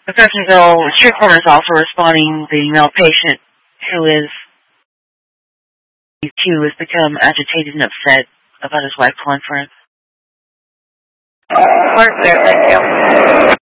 McCutcheonville Street Corner is also responding. The male patient who is has become agitated and upset about his wife calling for him. Mark there, thank you.